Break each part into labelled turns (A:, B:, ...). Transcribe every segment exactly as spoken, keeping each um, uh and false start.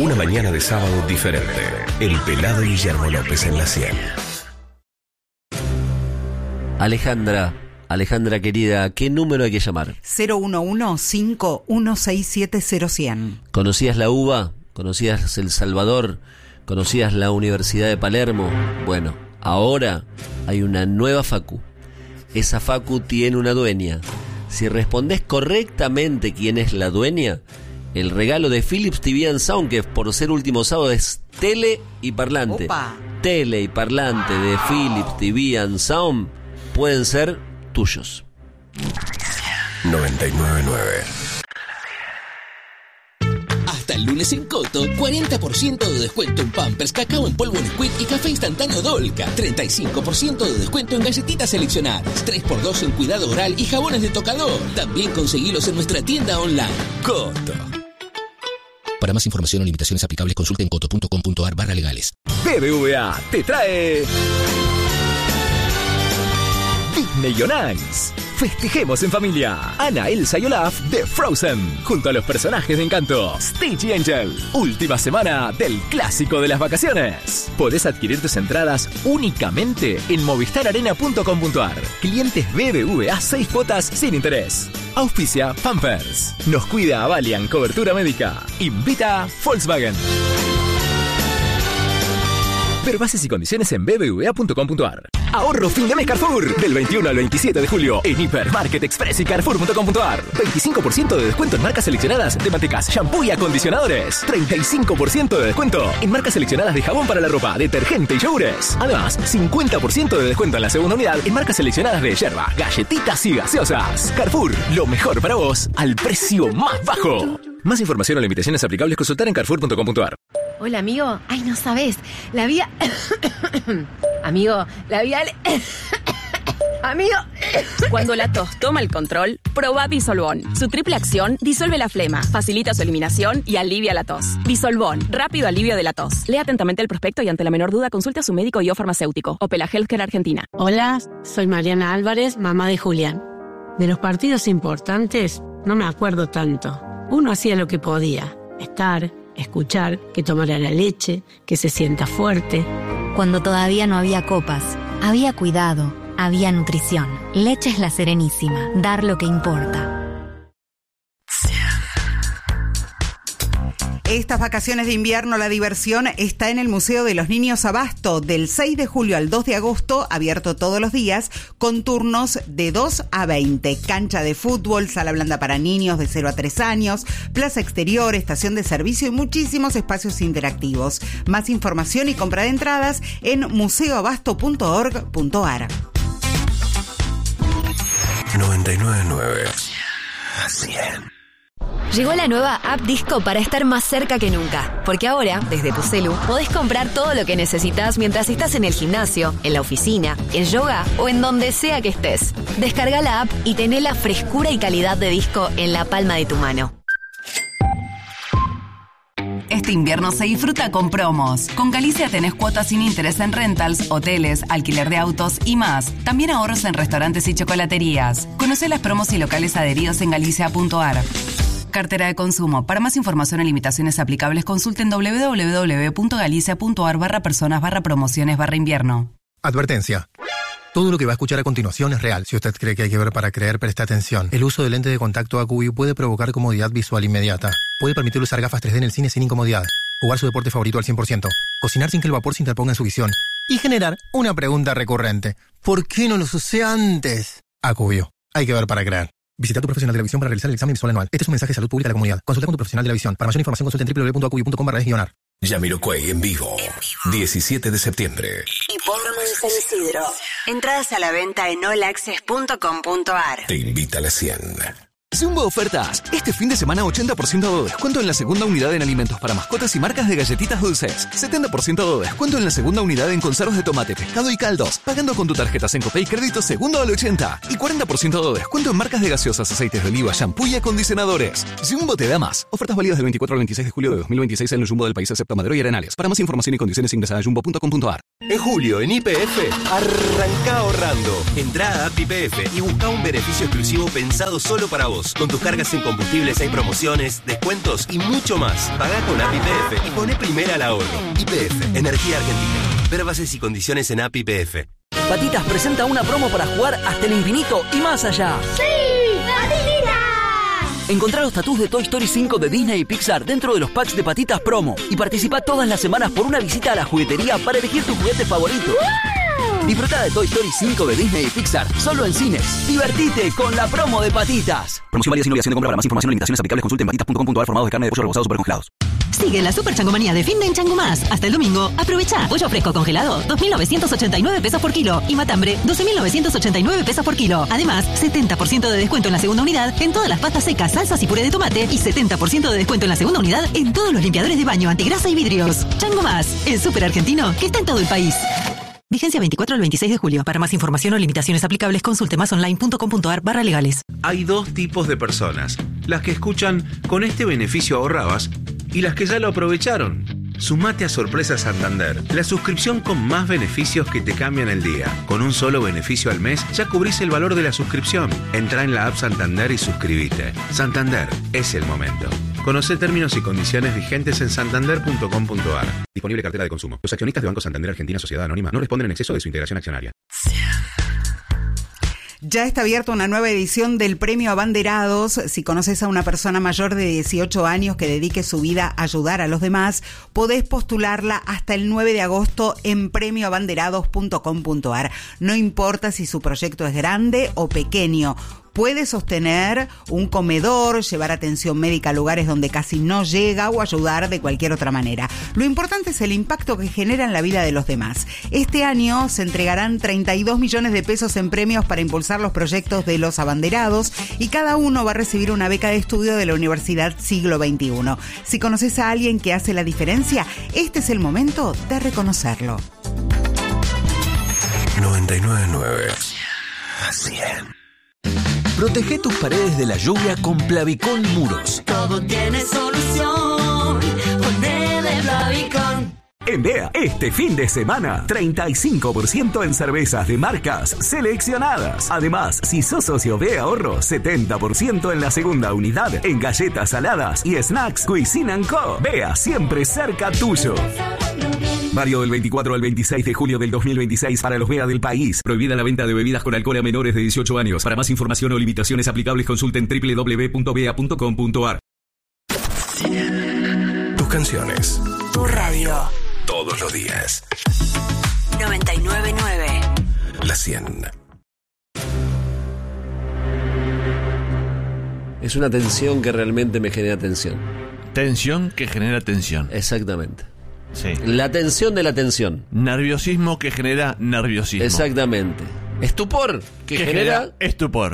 A: Una mañana de sábado diferente. El pelado Guillermo López en la cien.
B: Alejandra, Alejandra querida, ¿qué número hay que llamar?
C: cero uno uno, cinco uno seis siete cero cero cero.
B: ¿Conocías la U B A? ¿Conocías El Salvador? ¿Conocías la Universidad de Palermo? Bueno, ahora hay una nueva facu. Esa facu tiene una dueña. Si respondés correctamente quién es la dueña, el regalo de Philips T V and Sound, que por ser último sábado es tele y parlante.
C: Opa.
B: Tele y parlante de Philips T V and Sound pueden ser tuyos.
A: noventa y nueve punto nueve.
D: Hasta el lunes en Coto, cuarenta por ciento de descuento en Pampers, cacao en polvo Nesquik y café instantáneo Dolca. treinta y cinco por ciento de descuento en galletitas seleccionadas. tres por dos en cuidado oral y jabones de tocador. También conseguilos en nuestra tienda online. Coto. Para más información o limitaciones aplicables, consulten coto punto com punto ar barra legales.
E: B B V A te trae Disney on Ice. Festejemos en familia. Anna, Elsa y Olaf de Frozen, junto a los personajes de Encanto, Stitch y Angel. Última semana del clásico de las vacaciones. Podés adquirir tus entradas únicamente en movistar arena punto com punto ar. Clientes B B V A seis cuotas sin interés. Auspicia Pampers. Nos cuida Avalian Cobertura Médica. Invita Volkswagen. Ver bases y condiciones en b b v a punto com punto ar. Ahorro fin de mes Carrefour. Del veintiuno al veintisiete de julio en Hipermarket Express y carrefour punto com punto ar. veinticinco por ciento de descuento en marcas seleccionadas de mantecas, shampoo y acondicionadores. treinta y cinco por ciento de descuento en marcas seleccionadas de jabón para la ropa, detergente y yogures. Además, cincuenta por ciento de descuento en la segunda unidad en marcas seleccionadas de yerba, galletitas y gaseosas. Carrefour, lo mejor para vos al precio más bajo. Más información o limitaciones aplicables, consultar en carrefour punto com punto ar.
F: Hola, amigo. Ay, no sabes. La vía... amigo, la vía... Amigo.
G: Cuando la tos toma el control, probá Disolvón. Su triple acción disuelve la flema, facilita su eliminación y alivia la tos. Disolvón, rápido alivio de la tos. Lea atentamente el prospecto y ante la menor duda consulte a su médico y o farmacéutico. Opela Healthcare Argentina.
H: Hola, soy Mariana Álvarez, mamá de Julián. De los partidos importantes no me acuerdo tanto. Uno hacía lo que podía. Estar, escuchar, que tomara la leche, que se sienta fuerte.
I: Cuando todavía no había copas, había cuidado, había nutrición. Leche es La Serenísima. Dar lo que importa.
C: Estas vacaciones de invierno, la diversión está en el Museo de los Niños Abasto, del seis de julio al dos de agosto, abierto todos los días, con turnos de dos a veinte. Cancha de fútbol, sala blanda para niños de cero a tres años, plaza exterior, estación de servicio y muchísimos espacios interactivos. Más información y compra de entradas en museo abasto punto org punto ar.
A: noventa y nueve punto nueve. cien.
J: Llegó la nueva app Disco para estar más cerca que nunca. Porque ahora, desde tu celu, podés comprar todo lo que necesitas mientras estás en el gimnasio, en la oficina, en yoga o en donde sea que estés. Descarga la app y tené la frescura y calidad de Disco en la palma de tu mano.
K: Este invierno se disfruta con promos. Con Galicia tenés cuotas sin interés en rentals, hoteles, alquiler de autos y más. También ahorros en restaurantes y chocolaterías. Conocé las promos y locales adheridos en galicia punto ar. Cartera de consumo. Para más información o limitaciones aplicables, consulten doble u doble u doble u punto galicia punto ar barra personas barra promociones barra invierno.
L: Advertencia. Todo lo que va a escuchar a continuación es real. Si usted cree que hay que ver para creer, preste atención. El uso de lente de contacto AcuView puede provocar comodidad visual inmediata. Puede permitir usar gafas tres D en el cine sin incomodidad. Jugar su deporte favorito al cien por ciento. Cocinar sin que el vapor se interponga en su visión. Y generar una pregunta recurrente. ¿Por qué no los usé antes? AcuView. Hay que ver para creer. Visita a tu profesional de la visión para realizar el examen visual anual. Este es un mensaje de salud pública a la comunidad. Consulta con tu profesional de la visión. Para mayor información consulta en doble u doble u doble u punto acuvi punto com barra es ar.
A: Jamiroquai en vivo. diecisiete de septiembre.
M: Hipódromo de San Isidro. Entradas a la venta en all access punto com punto ar.
A: Te invita a la cien.
N: Zumba Ofertas. Este fin de semana ochenta por ciento de descuento en la segunda unidad en alimentos para mascotas y marcas de galletitas dulces. setenta por ciento de descuento en la segunda unidad en conservas de tomate, pescado y caldos. Pagando con tu tarjeta Sencopay crédito segundo al ochenta. Y cuarenta por ciento de descuento en marcas de gaseosas, aceites de oliva, shampoo y acondicionadores. Jumbo te da más. Ofertas válidas del veinticuatro al veintiséis de julio de dos mil veintiséis en el Jumbo del país excepto Madero y Arenales. Para más información y condiciones ingresa a jumbo punto com punto ar.
O: En julio, en Y P F, arranca ahorrando. Entrá a app Y P F y busca un beneficio exclusivo pensado solo para vos. todos. Con tus cargas en combustibles hay promociones, descuentos y mucho más. Pagá con A P I P F y poné primera al ahorro. Y P F, Energía Argentina. Ver bases y condiciones en A P I P F.
P: Patitas presenta una promo para jugar hasta el infinito y más allá.
Q: ¡Sí! ¡Patitas!
P: Encontrá los tatús de Toy Story cinco de Disney y Pixar dentro de los packs de Patitas Promo y participa todas las semanas por una visita a la juguetería para elegir tu juguete favorito. ¡Wow! Disfruta de Toy Story cinco de Disney y Pixar solo en cines. Divertite con la promo de Patitas.
E: Promoción válida sin obligación de compra. Para más información o limitaciones aplicables consulte en patitas punto com punto a r. Formados de carne de pollo rebozados supercongelados.
R: Sigue la super changomanía de fin de en Chango Más. Hasta el domingo, aprovecha. Pollo fresco congelado, dos mil novecientos ochenta y nueve pesos por kilo. Y matambre, doce mil novecientos ochenta y nueve pesos por kilo. Además, setenta por ciento de descuento en la segunda unidad en todas las pastas secas, salsas y puré de tomate. Y setenta por ciento de descuento en la segunda unidad en todos los limpiadores de baño, antigrasa y vidrios. Chango Más, el súper argentino que está en todo el país. Vigencia veinticuatro al veintiséis de julio. Para más información o limitaciones aplicables, consulte masonline punto com punto a r barra legales.
S: Hay dos tipos de personas. Las que escuchan "con este beneficio ahorrabas" y las que ya lo aprovecharon. Sumate a Sorpresa Santander, la suscripción con más beneficios que te cambian el día. Con un solo beneficio al mes ya cubrís el valor de la suscripción. Entrá en la app Santander y suscríbete. Santander, es el momento. Conocé términos y condiciones vigentes en santander punto com punto a r. Disponible cartera de consumo. Los accionistas de Banco Santander Argentina Sociedad Anónima no responden en exceso de su integración accionaria.
C: Ya está abierta una nueva edición del Premio Abanderados. Si conoces a una persona mayor de dieciocho años que dedique su vida a ayudar a los demás, podés postularla hasta el nueve de agosto en premio abanderados punto com punto a r. No importa si su proyecto es grande o pequeño. Puede sostener un comedor, llevar atención médica a lugares donde casi no llega o ayudar de cualquier otra manera. Lo importante es el impacto que genera en la vida de los demás. Este año se entregarán treinta y dos millones de pesos en premios para impulsar los proyectos de los abanderados y cada uno va a recibir una beca de estudio de la Universidad Siglo veintiuno. Si conoces a alguien que hace la diferencia, este es el momento de reconocerlo.
A: noventa y nueve punto nueve cien.
E: Protege tus paredes de la lluvia con Plavicón Muros.
Q: Todo tiene solución. Ponele Plavicón.
E: En B E A, este fin de semana, treinta y cinco por ciento en cervezas de marcas seleccionadas. Además, si sos socio B E A Ahorro, setenta por ciento en la segunda unidad, en galletas saladas y snacks Cuisine and Co. B E A, siempre cerca tuyo. Mario del veinticuatro al veintiséis de julio del dos mil veintiséis para los B E A del país. Prohibida la venta de bebidas con alcohol a menores de dieciocho años. Para más información o limitaciones aplicables, consulten doble u doble u doble u punto b e a punto com punto a r.
A: Tus canciones.
M: Tu radio.
A: Todos los días.
M: noventa y nueve punto nueve.
A: La cien.
B: Es una tensión que realmente me genera tensión.
T: Tensión que genera tensión.
B: Exactamente.
T: Sí.
B: La tensión de la tensión.
T: Nerviosismo que genera nerviosismo.
B: Exactamente. Estupor que,
T: que
B: genera...
T: genera estupor.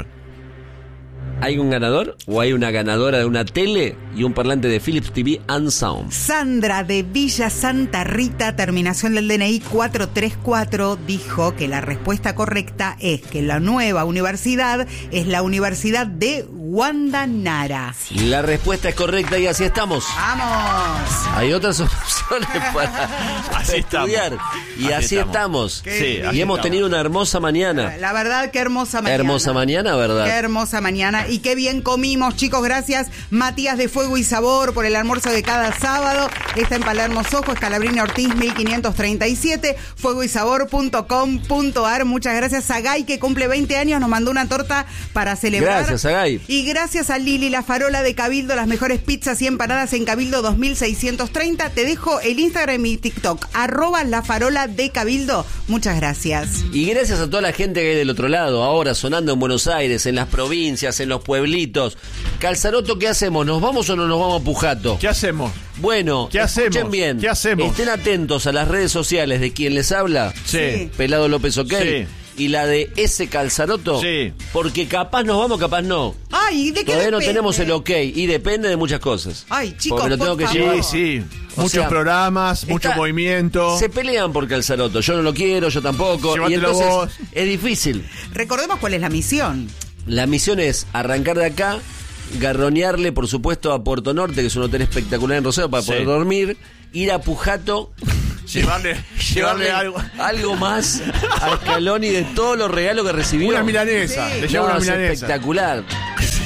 B: ¿Hay un ganador o hay una ganadora de una tele y un parlante de Philips T V and Sound?
C: Sandra de Villa Santa Rita, terminación del D N I cuatro tres cuatro, dijo que la respuesta correcta es que la nueva universidad es la Universidad de Wanda Nara.
B: La respuesta es correcta y así estamos.
C: ¡Vamos!
B: Hay otras opciones para,
T: así
B: para estudiar.
T: Estamos.
B: Y así, así estamos.
T: estamos. Sí,
B: y
T: así
B: hemos
T: estamos.
B: tenido una hermosa mañana.
C: La verdad, qué hermosa mañana.
B: Hermosa mañana, ¿verdad?
C: Qué hermosa mañana. Y qué bien comimos, chicos. Gracias, Matías de Fuego y Sabor, por el almuerzo de cada sábado. Está en Palermo Sojo, Escalabrini Ortiz mil quinientos treinta y siete, fuego y sabor punto com punto a r. Muchas gracias. Sagay, que cumple veinte años, nos mandó una torta para celebrar.
B: Gracias, Sagay.
C: Y gracias a Lili La Farola de Cabildo, las mejores pizzas y empanadas en Cabildo dos mil seiscientos treinta. Te dejo el Instagram y TikTok, arroba La Farola de Cabildo. Muchas gracias.
B: Y gracias a toda la gente que hay del otro lado, ahora sonando en Buenos Aires, en las provincias, en los pueblitos. Calzaroto, ¿qué hacemos? ¿Nos vamos o no nos vamos a Pujato?
T: ¿Qué hacemos?
B: Bueno,
T: ¿Qué
B: escuchen
T: hacemos?
B: bien.
T: ¿Qué hacemos?
B: Estén atentos a las redes sociales de quien les habla.
T: Sí.
B: Pelado López OK.
T: Sí.
B: Y la de ese Calzaroto.
T: Sí.
B: Porque capaz nos vamos, capaz no.
C: Ay, ¿de qué
B: Todavía no
C: depende?
B: tenemos el OK y depende de muchas cosas.
C: Ay, chicos,
B: porque lo tengo
C: por
B: que
C: favor.
B: llevar.
T: Sí, sí.
B: O
T: Muchos
B: sea,
T: programas,
B: está-
T: mucho movimiento.
B: Se pelean por Calzaroto. Yo no lo quiero, yo tampoco.
T: Llévatelo
B: y entonces
T: vos.
B: es difícil.
C: Recordemos cuál es la misión.
B: La misión es arrancar de acá, garronearle, por supuesto, a Puerto Norte, que es un hotel espectacular en Rosario para
T: Sí.
B: poder dormir, ir a Pujato,
T: Llevarle, llevarle
B: llevarle
T: algo.
B: algo más a Scaloni de todos los regalos que recibió.
T: Una milanesa.
C: Sí.
T: Le llevo
B: No,
T: una
B: es
T: milanesa.
B: espectacular.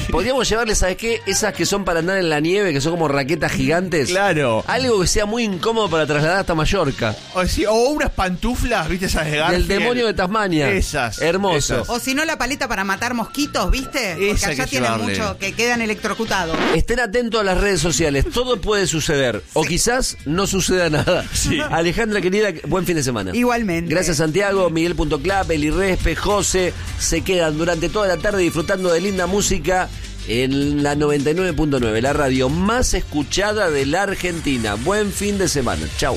B: Podríamos llevarle, ¿sabes qué? Esas que son para andar en la nieve, que son como raquetas gigantes.
T: Claro.
B: Algo que sea muy incómodo para trasladar hasta Mallorca.
T: O, sí, o unas pantuflas, ¿viste? Esas de Garfield.
B: Del demonio de Tasmania.
T: Esas.
B: Hermoso.
T: Esas.
C: O si no, la paleta para matar mosquitos, ¿viste? Porque
T: Esa
C: allá
T: que
C: tienen
T: llevarle.
C: mucho que quedan electrocutados.
B: Estén atentos a las redes sociales. Todo puede suceder. O quizás no suceda nada.
T: Sí.
B: Alejandra, querida, buen fin de semana.
C: Igualmente.
B: Gracias, Santiago, Miguel punto clap, Eli Respe, José. Se quedan durante toda la tarde disfrutando de linda música en la noventa y nueve punto nueve, la radio más escuchada de la Argentina. Buen fin de semana. Chau.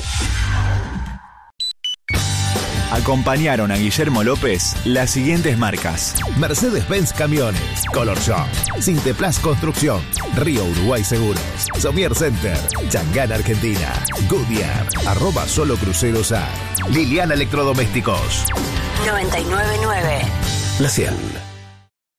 U: Acompañaron a Guillermo López las siguientes marcas:
A: Mercedes-Benz Camiones, Color Shop, Sinteplas Construcción, Río Uruguay Seguros, Somier Center, Changán Argentina, Goodyear, arroba Solo Cruceros A, Liliana Electrodomésticos.
M: noventa y nueve punto nueve.
A: La Ciel.